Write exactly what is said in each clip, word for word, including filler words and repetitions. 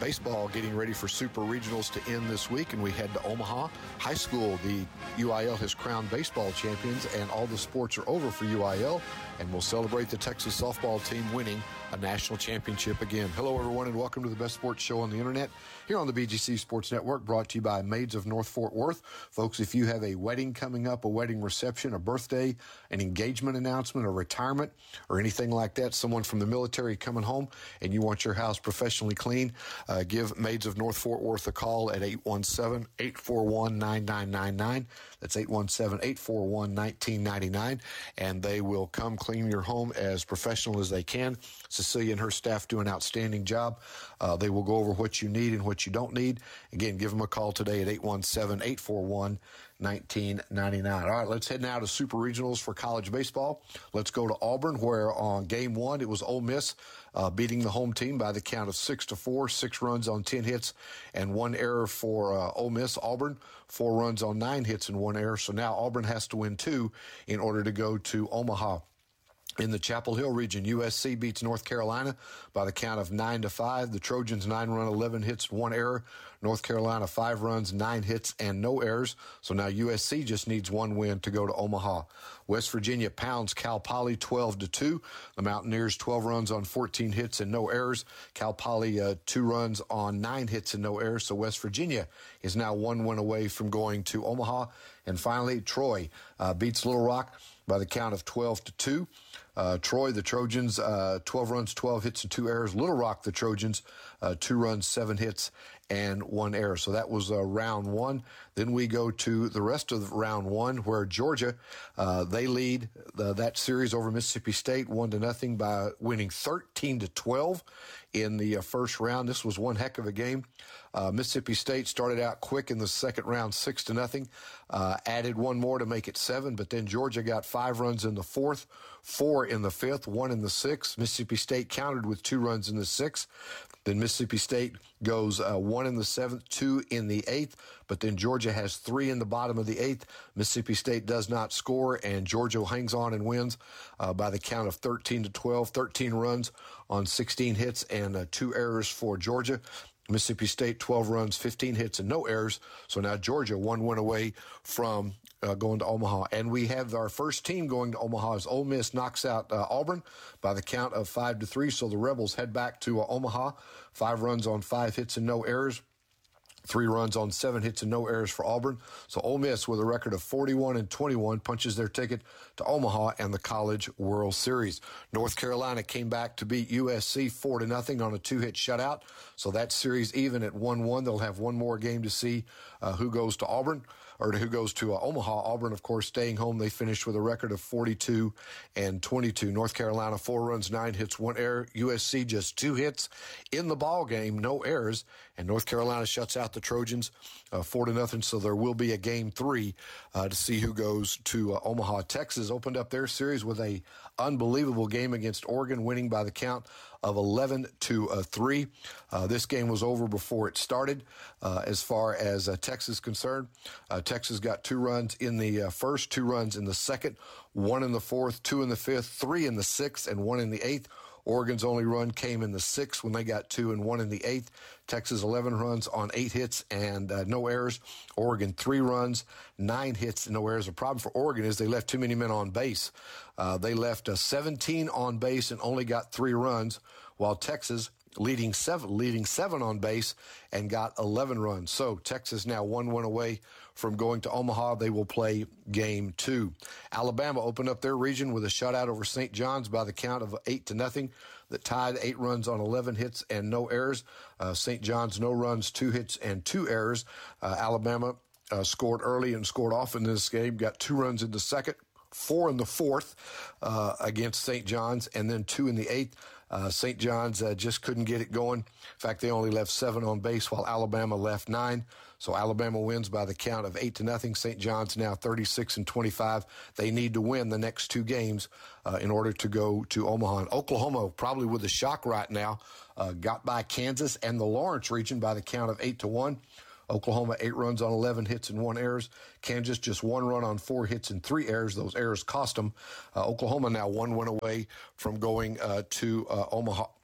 Baseball getting ready for Super Regionals to end this week, and we head to Omaha. High school, the U I L has crowned baseball champions, and all the sports are over for U I L, and we'll celebrate the Texas softball team winning a national championship again. Hello, everyone, and welcome to the best sports show on the internet here on the B G C Sports Network, brought to you by Maids of North Fort Worth. Folks, if you have a wedding coming up, a wedding reception, a birthday, an engagement announcement, a retirement, or anything like that, someone from the military coming home, and you want your house professionally clean, uh, give Maids of North Fort Worth a call at eight one seven, eight four one, nine nine nine nine. That's eight one seven, eight four one, one nine nine nine, and they will come clean your home as professional as they can. Cecilia and her staff do an outstanding job. Uh, they will go over what you need and what you don't need. Again, give them a call today at eight one seven, eight four one, one nine nine nine. All right, let's head now to Super Regionals for college baseball. Let's go to Auburn, where on game one, it was Ole Miss uh, beating the home team by the count of six to four, six runs on ten hits and one error for uh, Ole Miss. Auburn, four runs on nine hits and one error. So now Auburn has to win two in order to go to Omaha. In the Chapel Hill region, U S C beats North Carolina by the count of nine to five. The Trojans nine run, eleven hits, one error. North Carolina five runs, nine hits, and no errors. So now U S C just needs one win to go to Omaha. West Virginia pounds Cal Poly twelve to two. The Mountaineers twelve runs on fourteen hits and no errors. Cal Poly uh, two runs on nine hits and no errors. So West Virginia is now one win away from going to Omaha. And finally, Troy uh, beats Little Rock by the count of twelve to two. Uh, Troy, the Trojans, uh, twelve runs, twelve hits, and two errors. Little Rock, the Trojans, uh, two runs, seven hits, and one error. So that was uh, round one. Then we go to the rest of round one, where Georgia, uh, they lead the, that series over Mississippi State one to nothing by winning thirteen to twelve in the uh, first round. This was one heck of a game. Uh, Mississippi State started out quick in the second round, six to nothing. Uh, added one more to make it seven, but then Georgia got five runs in the fourth, four in the fifth, one in the sixth. Mississippi State countered with two runs in the sixth. Then Mississippi State goes uh, one in the seventh, two in the eighth, but then Georgia has three in the bottom of the eighth. Mississippi State does not score, and Georgia hangs on and wins uh, by the count of thirteen to twelve, thirteen runs on sixteen hits and uh, two errors for Georgia. Mississippi State, twelve runs, fifteen hits, and no errors. So now Georgia, one win away from uh, going to Omaha. And we have our first team going to Omaha as Ole Miss knocks out uh, Auburn by the count of five to three. So the Rebels head back to uh, Omaha, five runs on five hits and no errors. Three runs on seven hits and no errors for Auburn. So Ole Miss, with a record of forty-one and twenty-one, punches their ticket to Omaha and the College World Series. North Carolina came back to beat U S C four to nothing on a two-hit shutout. So that series even at one one. They'll have one more game to see uh, who goes to Auburn or who goes to uh, Omaha. Auburn, of course, staying home. They finished with a record of forty-two and twenty-two. North Carolina, four runs, nine hits, one error. U S C just two hits in the ball game, no errors. And North Carolina shuts out the Trojans uh, four to nothing. So there will be a game three uh, to see who goes to uh, Omaha. Texas opened up their series with a unbelievable game against Oregon, winning by the count of eleven to three. Uh, this game was over before it started. Uh, as far as uh, Texas is concerned, uh, Texas got two runs in the uh, first, two runs in the second, one in the fourth, two in the fifth, three in the sixth, and one in the eighth. Oregon's only run came in the sixth when they got two and one in the eighth. Texas eleven runs on eight hits and uh, no errors. Oregon three runs, nine hits and no errors. The problem for Oregon is they left too many men on base. Uh, they left uh, seventeen on base and only got three runs, while Texas leading seven, leading seven on base and got eleven runs. So Texas now one win away from going to Omaha. They will play game two. Alabama opened up their region with a shutout over Saint John's by the count of eight to nothing. That tied eight runs on eleven hits and no errors. Uh, Saint John's no runs, two hits and two errors. Uh, Alabama uh, scored early and scored often in this game. Got two runs in the second, four in the fourth uh, against Saint John's, and then two in the eighth. Uh, Saint John's uh, just couldn't get it going. In fact, they only left seven on base while Alabama left nine. So Alabama wins by the count of eight to nothing. Saint John's now thirty-six and twenty-five. They need to win the next two games uh, in order to go to Omaha. And Oklahoma, probably with a shock right now, uh, got by Kansas and the Lawrence region by the count of eight to one. Oklahoma, eight runs on eleven hits and one errors. Kansas, just one run on four hits and three errors. Those errors cost them. Uh, Oklahoma now one win away from going uh, to uh, Omaha.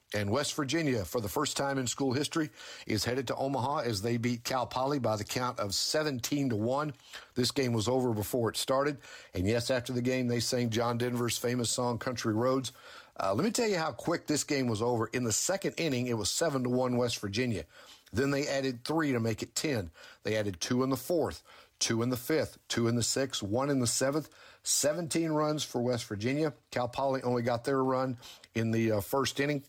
And West Virginia, for the first time in school history, is headed to Omaha as they beat Cal Poly by the count of seventeen to one. This game was over before it started. And yes, after the game, they sang John Denver's famous song, Country Roads. Uh, let me tell you how quick this game was over. In the second inning, it was seven to one West Virginia. Then they added three to make it ten. They added two in the fourth, two in the fifth, two in the sixth, one in the seventh. seventeen runs for West Virginia. Cal Poly only got their run in the uh, first inning.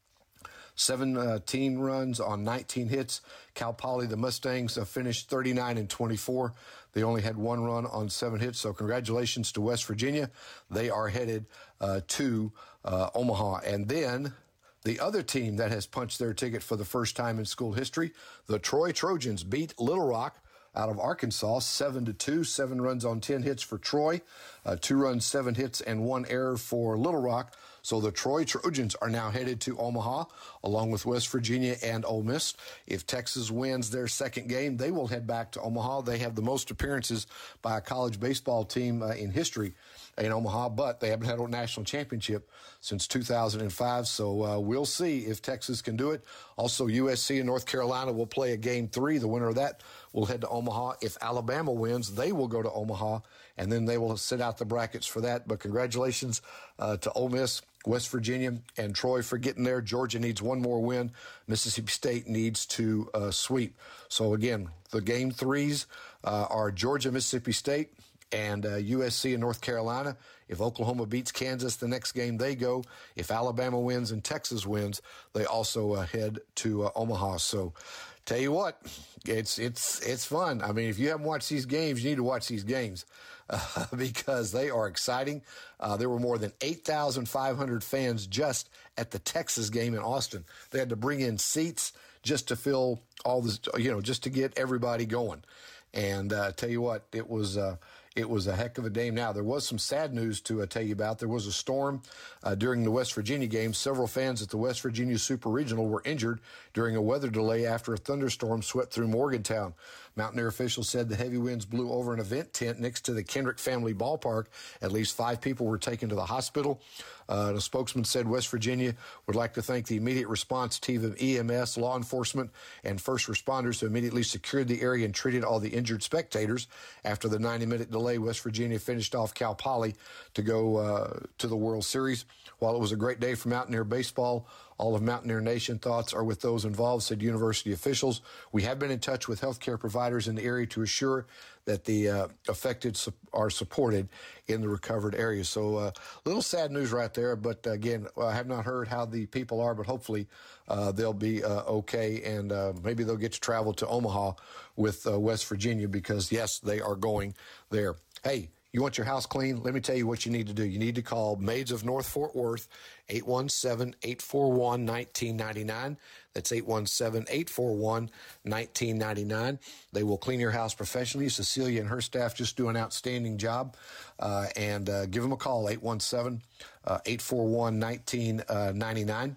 seventeen runs on nineteen hits. Cal Poly, the Mustangs, uh, finished thirty-nine and twenty-four. They only had one run on seven hits, so congratulations to West Virginia. They are headed uh, to uh, Omaha. And then the other team that has punched their ticket for the first time in school history, the Troy Trojans, beat Little Rock out of Arkansas, seven to two, seven runs on ten hits for Troy, uh, two runs, seven hits, and one error for Little Rock. So the Troy Trojans are now headed to Omaha, along with West Virginia and Ole Miss. If Texas wins their second game, they will head back to Omaha. They have the most appearances by a college baseball team uh, in history in Omaha, but they haven't had a national championship since two thousand five, so uh, we'll see if Texas can do it. Also, U S C and North Carolina will play a game three. The winner of that will head to Omaha. If Alabama wins, they will go to Omaha, and then they will sit out the brackets for that. But congratulations uh, to Ole Miss, West Virginia, and Troy for getting there. Georgia needs one more win. Mississippi State needs to uh, sweep. So, again, the game threes uh, are Georgia, Mississippi State, and uh, U S C and North Carolina. If Oklahoma beats Kansas, the next game they go. If Alabama wins and Texas wins, they also uh, head to uh, Omaha. So, tell you what, it's it's it's fun. I mean, if you haven't watched these games, you need to watch these games uh, because they are exciting. Uh, there were more than eight thousand five hundred fans just at the Texas game in Austin. They had to bring in seats just to fill all this, you know, just to get everybody going. And uh, tell you what, it was uh, it was a heck of a day. Now, there was some sad news to uh, tell you about. There was a storm uh, during the West Virginia game. Several fans at the West Virginia Super Regional were injured during a weather delay after a thunderstorm swept through Morgantown. Mountaineer officials said the heavy winds blew over an event tent next to the Kendrick family ballpark. At least five people were taken to the hospital. Uh, the spokesman said West Virginia would like to thank the immediate response team of E M S, law enforcement, and first responders who immediately secured the area and treated all the injured spectators. After the ninety-minute delay, West Virginia finished off Cal Poly to go uh, to the World Series. While it was a great day for Mountaineer baseball, all of Mountaineer Nation thoughts are with those involved, said university officials. We have been in touch with healthcare providers in the area to assure that the uh, affected su- are supported in the recovered areas. So a uh, little sad news right there, but again, I have not heard how the people are, but hopefully uh, they'll be uh, okay, and uh, maybe they'll get to travel to Omaha with uh, West Virginia because, yes, they are going there. Hey, you want your house clean? Let me tell you what you need to do. You need to call Maids of North Fort Worth, eight one seven, eight four one, one nine nine nine. That's eight one seven, eight four one, one nine nine nine. They will clean your house professionally. Cecilia and her staff just do an outstanding job. Uh, and uh, give them a call, eight one seven, eight four one, one nine nine nine.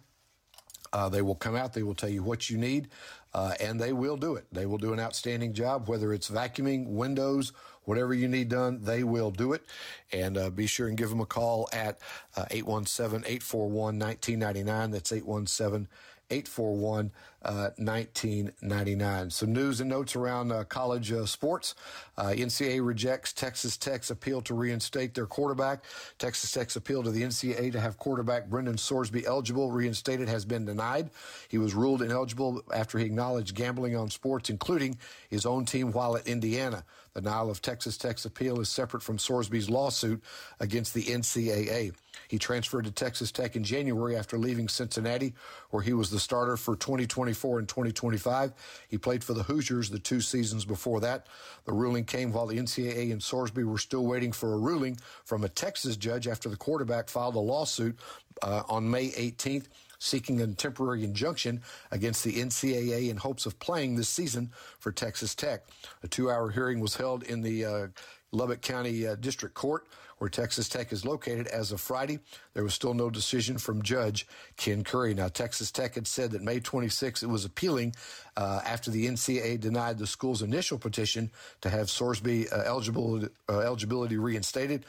Uh, they will come out. They will tell you what you need, uh, and they will do it. They will do an outstanding job, whether it's vacuuming, windows, whatever you need done, they will do it. And uh, be sure and give them a call at uh, eight one seven, eight four one, one nine nine nine. That's eight one seven, eight four one, one nine nine nine. Some news and notes around uh, college uh, sports. Uh, N C A A rejects Texas Tech's appeal to reinstate their quarterback. Texas Tech's appeal to the N C A A to have quarterback Brendan Sorsby eligible reinstated has been denied. He was ruled ineligible after he acknowledged gambling on sports, including his own team while at Indiana. The denial of Texas Tech's appeal is separate from Sorsby's lawsuit against the N C A A. He transferred to Texas Tech in January after leaving Cincinnati, where he was the starter for twenty twenty-four and twenty twenty-five. He played for the Hoosiers the two seasons before that. The ruling came while the N C A A and Sorsby were still waiting for a ruling from a Texas judge after the quarterback filed a lawsuit uh, on May eighteenth. Seeking a temporary injunction against the N C A A in hopes of playing this season for Texas Tech. A two-hour hearing was held in the uh, Lubbock County uh, District Court, where Texas Tech is located. As of Friday, there was still no decision from Judge Ken Curry. Now, Texas Tech had said that May twenty-sixth it was appealing uh, after the N C A A denied the school's initial petition to have Sorsby uh, eligible, uh, eligibility reinstated.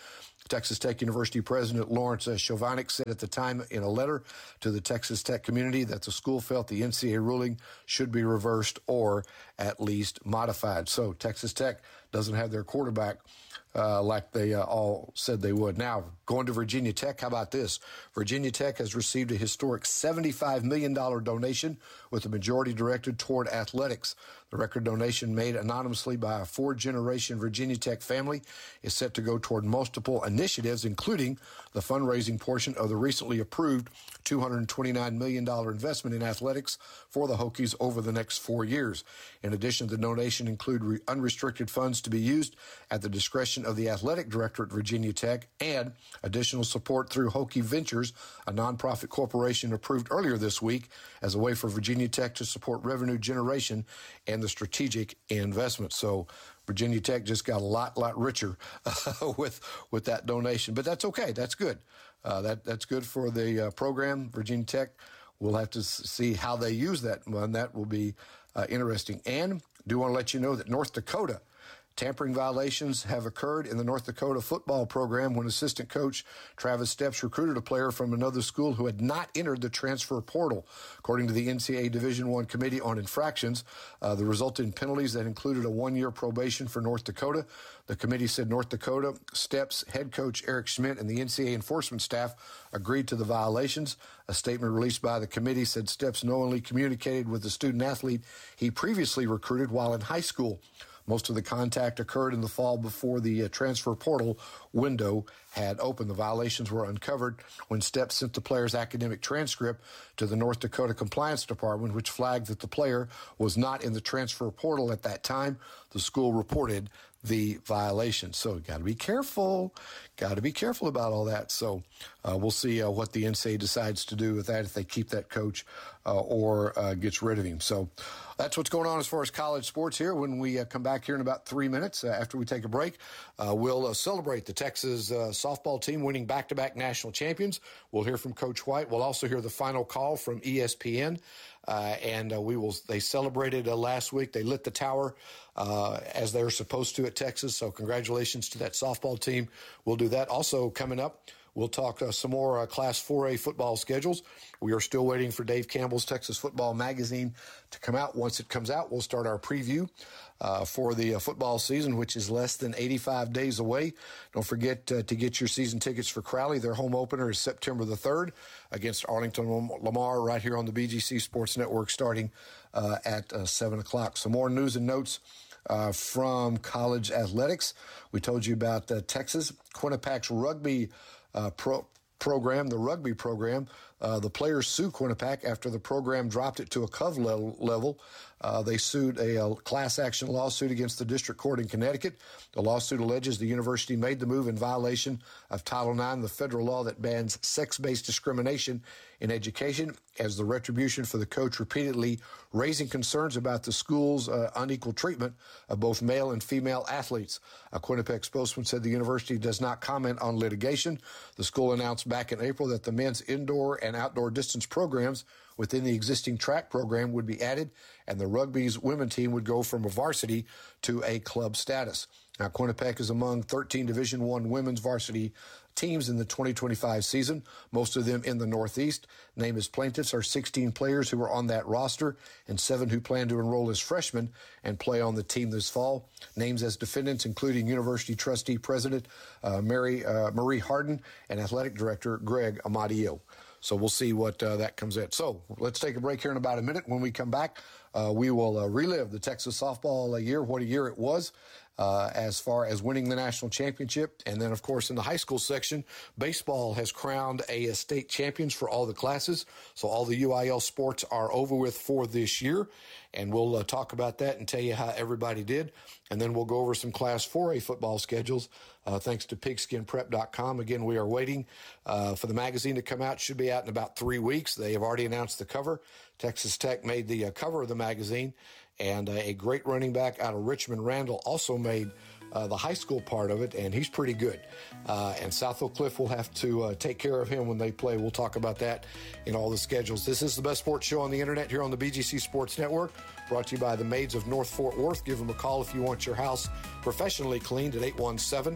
Texas Tech University President Lawrence Chovanec said at the time in a letter to the Texas Tech community that the school felt the N C double A ruling should be reversed or at least modified. So Texas Tech doesn't have their quarterback uh, like they uh, all said they would. Now, going to Virginia Tech, how about this? Virginia Tech has received a historic seventy-five million dollars donation, with the majority directed toward athletics. The record donation, made anonymously by a four-generation Virginia Tech family, is set to go toward multiple initiatives, including the fundraising portion of the recently approved two hundred twenty-nine million dollars investment in athletics for the Hokies over the next four years. In addition, the donation include re- unrestricted funds to be used at the discretion of the athletic director at Virginia Tech and additional support through Hokie Ventures, a nonprofit corporation approved earlier this week as a way for Virginia Tech to support revenue generation and the strategic investment. So Virginia Tech just got a lot, lot richer uh, with with that donation. But that's okay. That's good. Uh, that That's good for the uh, program. Virginia Tech, we'll have to see how they use that one. That will be uh, interesting. And do want to let you know that North Dakota, tampering violations have occurred in the North Dakota football program when assistant coach Travis Steps recruited a player from another school who had not entered the transfer portal. According to the N C double A Division I Committee on Infractions, uh, the resulted in penalties that included a one-year probation for North Dakota. The committee said North Dakota, Steps, head coach Eric Schmidt, and the N C double A enforcement staff agreed to the violations. A statement released by the committee said Steps knowingly communicated with the student-athlete he previously recruited while in high school. Most of the contact occurred in the fall before the uh, transfer portal window had opened. The violations were uncovered when Steps sent the player's academic transcript to the North Dakota Compliance Department, which flagged that the player was not in the transfer portal at that time. The school reported the violation. So got to be careful. Got to be careful about all that. So uh, we'll see uh, what the N C double A decides to do with that, if they keep that coach uh, or uh, gets rid of him. So that's what's going on as far as college sports here. When we uh, come back here in about three minutes uh, after we take a break, uh, we'll uh, celebrate the Texas uh, softball team winning back-to-back national champions. We'll hear from Coach White. We'll also hear the final call from E S P N. Uh, and uh, we will. They celebrated uh, last week. They lit the tower uh, as they're supposed to at Texas. So congratulations to that softball team. We'll do that. Also coming up, we'll talk uh, some more uh, Class four A football schedules. We are still waiting for Dave Campbell's Texas Football Magazine to come out. Once it comes out, we'll start our preview uh, for the uh, football season, which is less than eighty-five days away. Don't forget uh, to get your season tickets for Crowley. Their home opener is September the third against Arlington Lamar right here on the B G C Sports Network starting uh, at uh, seven o'clock. Some more news and notes Uh, from college athletics. We told you about uh, Texas, Quinnipiac's rugby uh, pro program, the rugby program. Uh, the players sued Quinnipiac after the program dropped it to a cov level. level. Uh, they sued a, a class action lawsuit against the district court in Connecticut. The lawsuit alleges the university made the move in violation of Title nine, the federal law that bans sex-based discrimination in education, as the retribution for the coach repeatedly raising concerns about the school's uh, unequal treatment of both male and female athletes. A Quinnipiac spokesman said the university does not comment on litigation. The school announced back in April that the men's indoor and outdoor distance programs within the existing track program would be added, and the rugby's women team would go from a varsity to a club status. Now, Quinnipiac is among thirteen Division I women's varsity teams in the twenty twenty-five season, most of them in the Northeast. Named as plaintiffs are sixteen players who are on that roster and seven who plan to enroll as freshmen and play on the team this fall. Names as defendants including University Trustee President uh, Mary uh, Marie Harden and Athletic Director Greg Amadio. So we'll see what uh, that comes at. So let's take a break here in about a minute. When we come back, uh, we will uh, relive the Texas softball year, what a year it was. Uh, as far as winning the national championship. And then, of course, in the high school section, baseball has crowned a, a state champions for all the classes. So all the U I L sports are over with for this year. And we'll uh, talk about that and tell you how everybody did. And then we'll go over some Class four A football schedules, uh, thanks to pigskin prep dot com. Again, we are waiting uh, for the magazine to come out. Should be out in about three weeks. They have already announced the cover. Texas Tech made the uh, cover of the magazine. And uh, a great running back out of Richmond, Randall, also made uh, the high school part of it, and he's pretty good. Uh, and South Oak Cliff will have to uh, take care of him when they play. We'll talk about that in all the schedules. This is the best sports show on the internet here on the B G C Sports Network, brought to you by the Maids of North Fort Worth. Give them a call if you want your house professionally cleaned at eight one seven,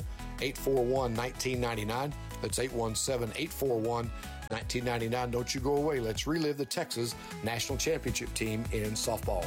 eight four one, one nine nine nine. That's eight one seven, eight four one, one nine nine nine. Don't you go away. Let's relive the Texas National Championship team in softball.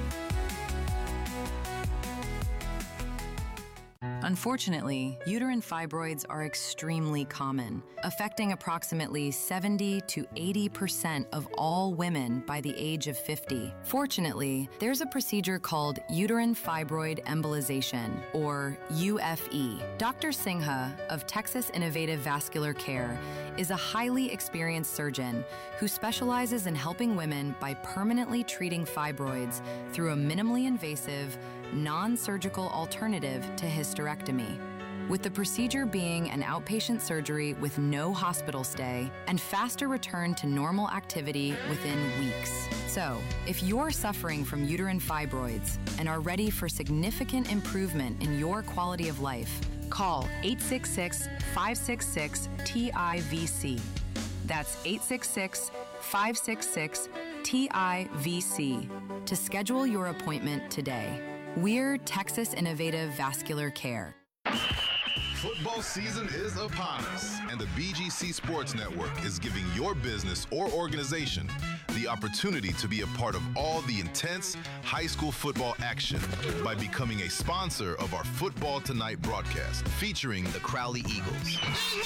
Unfortunately, uterine fibroids are extremely common, affecting approximately seventy to eighty percent of all women by the age of fifty. Fortunately, there's a procedure called uterine fibroid embolization, or U F E. Doctor Singha of Texas Innovative Vascular Care is a highly experienced surgeon who specializes in helping women by permanently treating fibroids through a minimally invasive, non-surgical alternative to hysterectomy, with the procedure being an outpatient surgery with no hospital stay and faster return to normal activity within weeks. So, if you're suffering from uterine fibroids and are ready for significant improvement in your quality of life, call eight six six, five six six, T I V C. That's eight six six, five six six, T I V C to schedule your appointment today. We're Texas Innovative Vascular Care. Football season is upon us, and the B G C Sports Network is giving your business or organization the opportunity to be a part of all the intense high school football action by becoming a sponsor of our Football Tonight broadcast featuring the Crowley Eagles.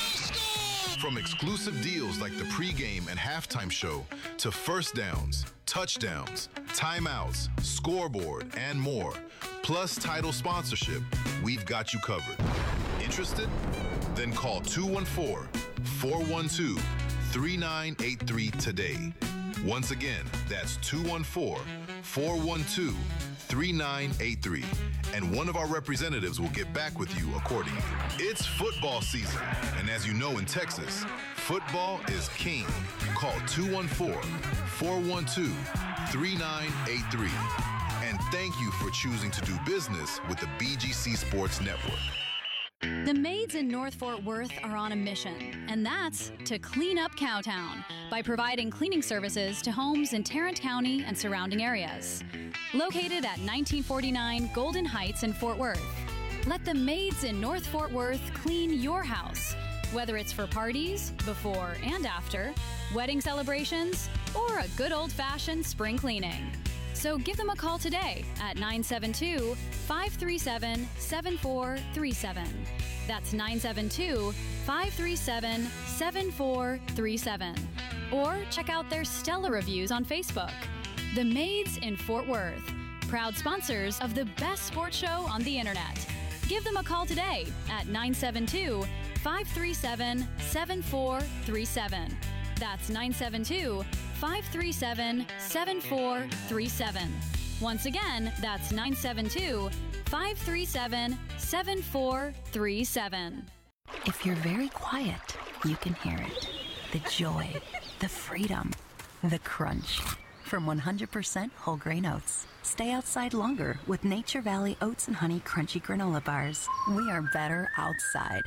From exclusive deals like the pregame and halftime show to first downs, touchdowns, timeouts, scoreboard, and more, plus title sponsorship, we've got you covered. Interested? Then call two one four, four one two, three nine eight three today. Once again, that's two one four, four one two, three nine eight three, and one of our representatives will get back with you accordingly. It's football season, and as you know in Texas, football is king. Call two one four, four one two, three nine eight three. And thank you for choosing to do business with the B G C Sports Network. The maids in North Fort Worth are on a mission, and that's to clean up Cowtown by providing cleaning services to homes in Tarrant County and surrounding areas. Located at nineteen forty-nine Golden Heights in Fort Worth, let the maids in North Fort Worth clean your house, whether it's for parties, before and after, wedding celebrations, or a good old-fashioned spring cleaning. So give them a call today at nine seven two, five three seven, seven four three seven. That's nine seven two, five three seven, seven four three seven. Or check out their stellar reviews on Facebook. The Maids in Fort Worth, proud sponsors of the best sports show on the internet. Give them a call today at nine seven two, five three seven, seven four three seven. That's nine seven two, five three seven, seven four three seven. Once again, that's nine seven two, five three seven, seven four three seven. If you're very quiet, you can hear it. The joy, the freedom, the crunch. From one hundred percent whole grain oats. Stay outside longer with Nature Valley Oats and Honey Crunchy Granola Bars. We are better outside.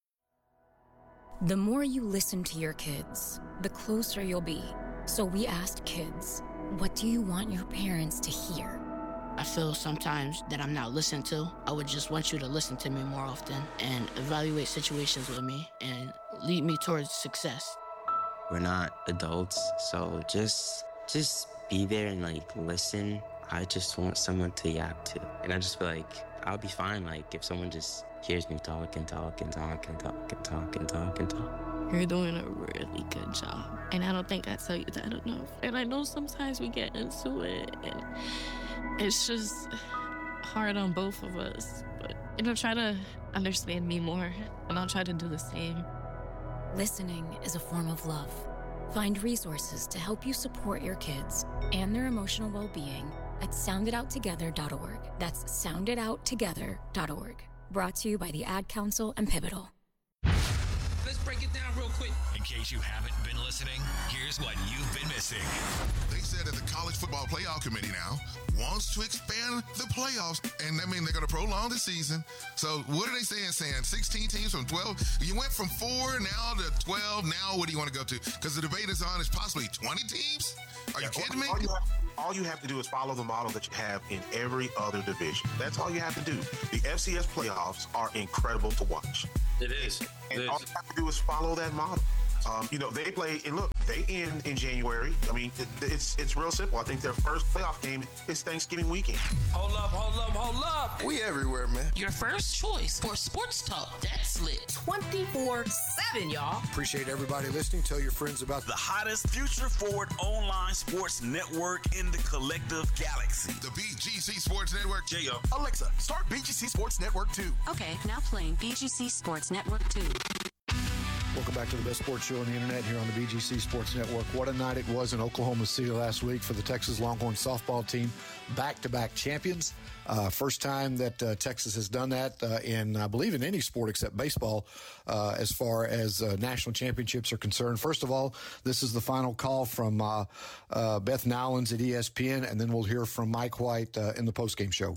The more you listen to your kids, the closer you'll be. So we asked kids, what do you want your parents to hear? I feel sometimes that I'm not listened to. I would just want you to listen to me more often and evaluate situations with me and lead me towards success. We're not adults, so just just be there and like listen. I just want someone to yap to. And I just feel like I'll be fine like if someone just hears me talk and talk and talk and talk and talk and talk and talk. You're doing a really good job. And I don't think I tell you that enough. And I know sometimes we get into it and it's just hard on both of us. But, you know, try to understand me more and I'll try to do the same. Listening is a form of love. Find resources to help you support your kids and their emotional well-being at sound it out together dot org. That's sound it out together dot org. Brought to you by the Ad Council and Pivotal. Let's break it down real quick. In case you haven't been listening, here's what you've been missing. They said that the College Football Playoff Committee now wants to expand the playoffs, and that means they're going to prolong the season. So what are they saying? Saying sixteen teams from twelve? You went from four now to twelve. Now what do you want to go to? Because the debate is on is possibly twenty teams? Are yeah, you kidding me? All you, have, all you have to do is follow the model that you have in every other division. That's all you have to do. The F C S playoffs are incredible to watch. It is. And It is. all you have to do is follow that model. Um, you know, they play, and look, they end in January. I mean, it, it's it's real simple. I think their first playoff game is Thanksgiving weekend. Hold up, hold up, hold up. We everywhere, man. Your first choice for sports talk. That's lit. twenty-four seven, y'all. Appreciate everybody listening. Tell your friends about the hottest future forward online sports network in the collective galaxy. The B G C Sports Network. J O. Alexa, start B G C Sports Network two. Okay, now playing B G C Sports Network two. Welcome back to the best sports show on the internet here on the B G C Sports Network. What a night it was in Oklahoma City last week for the Texas Longhorn softball team. Back-to-back champions. Uh, first time that uh, Texas has done that uh, in, I believe, in any sport except baseball uh, as far as uh, national championships are concerned. First of all, this is the final call from uh, uh, Beth Nowlins at E S P N, and then we'll hear from Mike White uh, in the postgame show.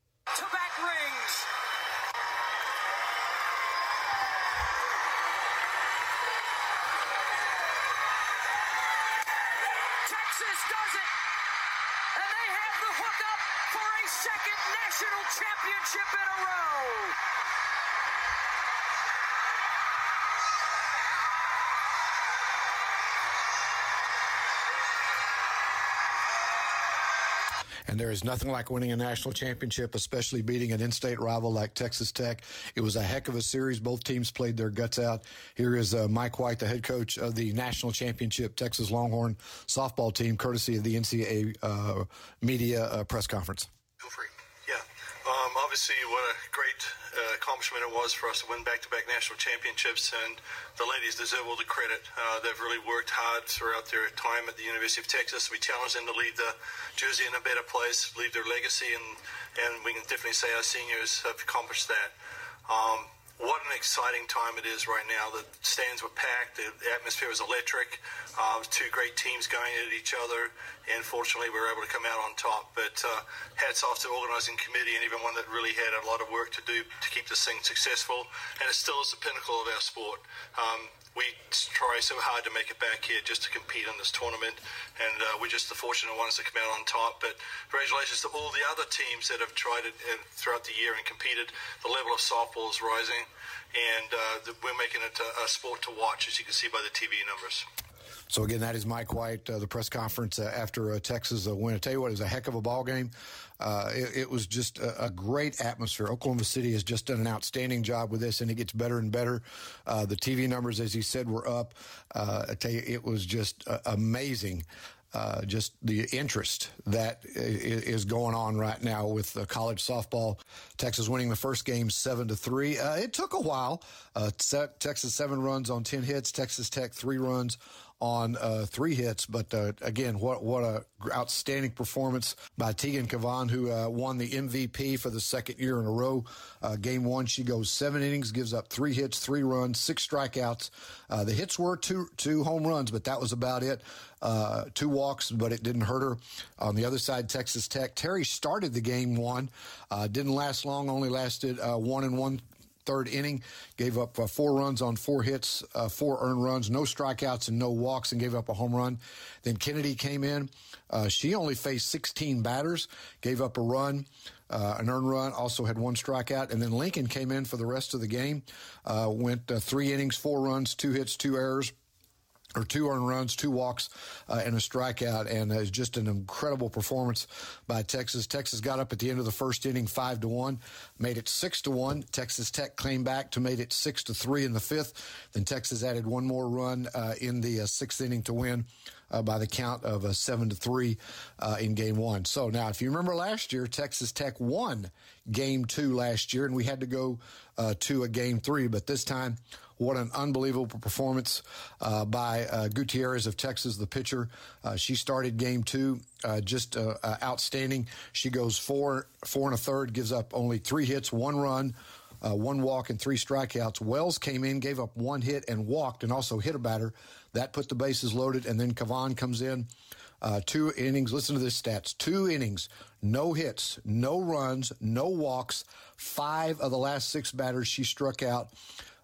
And there is nothing like winning a national championship, especially beating an in-state rival like Texas Tech. It was a heck of a series. Both teams played their guts out. Here is uh, Mike White, the head coach of the national championship Texas Longhorn softball team, courtesy of the N C double A uh, media uh, press conference. Feel free. Yeah. Um, obviously, what a great uh, accomplishment it was for us to win back-to-back national championships, and the ladies deserve all the credit. Uh, they've really worked hard throughout their time at the University of Texas. We challenged them to leave the jersey in a better place, leave their legacy, and, and we can definitely say our seniors have accomplished that. Um, What an exciting time it is right now. The stands were packed. The atmosphere was electric. Uh, two great teams going at each other. And fortunately, we were able to come out on top. But uh, hats off to the organizing committee and everyone that really had a lot of work to do to keep this thing successful. And it still is the pinnacle of our sport. Um, we try so hard to make it back here just to compete in this tournament. And uh, we're just the fortunate ones to come out on top. But congratulations to all the other teams that have tried it uh, throughout the year and competed. The level of softball is rising. And uh, we're making it a, a sport to watch, as you can see by the T V numbers. So, again, that is Mike White, uh, the press conference uh, after uh, Texas uh, win. I tell you what, it was a heck of a ball game. Uh, it, it was just a, a great atmosphere. Oklahoma City has just done an outstanding job with this, and it gets better and better. Uh, the T V numbers, as he said, were up. Uh, I tell you, it was just uh, amazing. Uh, just the interest that is going on right now with uh, college softball. Texas winning the first game seven to three. Uh, it took a while. Uh, Texas seven runs on ten hits. Texas Tech three runs on uh, three hits. But uh, again, what what a outstanding performance by Tegan Cavan, who uh, won the M V P for the second year in a row. Uh, game one, she goes seven innings, gives up three hits, three runs, six strikeouts. Uh, the hits were two two home runs, but that was about it. Uh, two walks, but it didn't hurt her. On the other side, Texas Tech. Terry started the game one. Uh, didn't last long, only lasted uh, one and one third inning. Gave up uh, four runs on four hits, uh, four earned runs, no strikeouts and no walks, and gave up a home run. Then Kennedy came in. Uh, she only faced sixteen batters, gave up a run, uh, an earned run, also had one strikeout. And then Lincoln came in for the rest of the game, uh, went uh, three innings, four runs, two hits, two errors. Or two earned runs, two walks, uh, and a strikeout, and uh, it's just an incredible performance by Texas. Texas got up at the end of the first inning, five to one, made it six to one. Texas Tech came back to made it six to three in the fifth. Then Texas added one more run uh, in the uh, sixth inning to win uh, by the count of uh, seven to three uh, in game one. So now, if you remember last year, Texas Tech won game two last year, and we had to go uh, to a game three, but this time. What an unbelievable performance uh, by uh, Gutierrez of Texas, the pitcher. Uh, she started game two, uh, just uh, uh, outstanding. She goes four, four and a third, gives up only three hits, one run, uh, one walk, and three strikeouts. Wells came in, gave up one hit and walked, and also hit a batter. That put the bases loaded, and then Cavan comes in. Uh, two innings, listen to this stats, two innings, no hits, no runs, no walks. Five of the last six batters she struck out.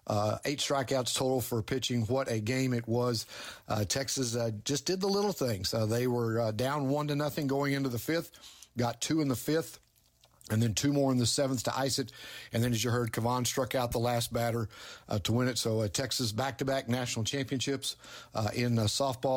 Uh, eight strikeouts total for pitching. What a game it was. Uh, Texas uh, just did the little things. Uh, they were uh, down one to nothing going into the fifth, got two in the fifth, and then two more in the seventh to ice it. And then, as you heard, Kevon struck out the last batter uh, to win it. So uh, Texas back-to-back national championships uh, in uh, softball.